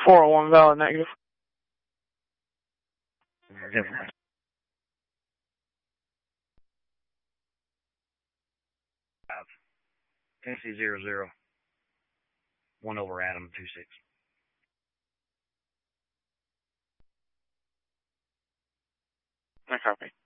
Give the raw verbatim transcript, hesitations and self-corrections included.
four oh one valid negative. Tennessee zero zero. One over Adam two six. I copy.